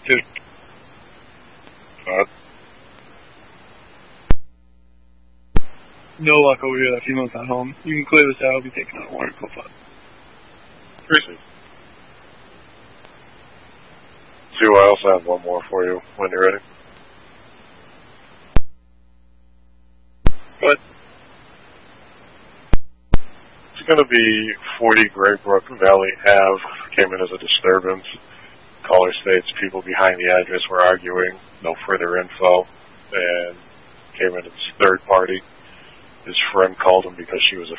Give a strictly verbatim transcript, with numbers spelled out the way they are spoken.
Dude. Uh, no luck over here. That female's not home. You can clear this out. I'll be taking out a water profile. Appreciate it. See, I also have one more for you when you're ready. What? It's going to be forty Greybrook Valley Ave. Came in as a disturbance. Caller states people behind the address were arguing. No further info. And came in as third party. His friend called him because she was a